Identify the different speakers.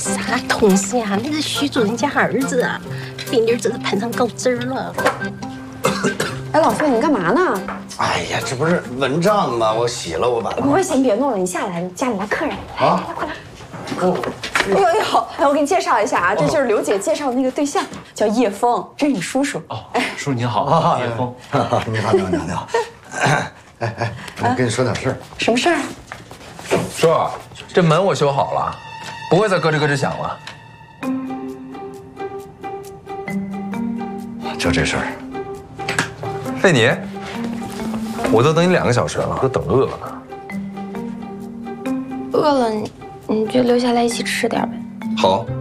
Speaker 1: 啥东西呀？那是徐主任家儿子啊，冰粒真是喷上狗汁了。
Speaker 2: 哎，老费，你干嘛呢？
Speaker 3: 哎呀，这不是蚊帐吗？我洗了，我把它。
Speaker 2: 不会，先别弄了，你下来，家里来客人。
Speaker 3: 啊，
Speaker 2: 快来！哎呦，哎，我给你介绍一下啊，这就是刘姐介绍的那个对象，叫叶枫，这是你叔叔。
Speaker 4: 哦，叔叔您好，叶枫。
Speaker 3: 你好，你好。哎，我跟你说点事儿。
Speaker 2: 什么事儿？
Speaker 4: 叔，这门我修好了，不会再咯吱咯吱响了。
Speaker 3: 就这事儿。
Speaker 4: 费你，我都等你2个小时了，都等饿了呢。
Speaker 5: 饿了你就留下来一起吃点呗。
Speaker 4: 好，